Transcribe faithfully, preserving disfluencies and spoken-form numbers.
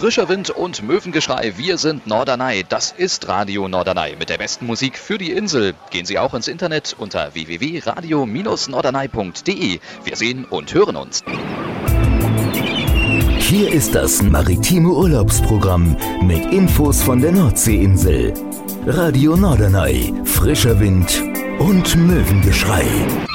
Frischer Wind und Möwengeschrei, wir sind Norderney. Das ist Radio Norderney mit der besten Musik für die Insel. Gehen Sie auch ins Internet unter w w w punkt radio norderney punkt d e. Wir sehen und hören uns. Hier ist das maritime Urlaubsprogramm mit Infos von der Nordseeinsel. Radio Norderney, frischer Wind und Möwengeschrei.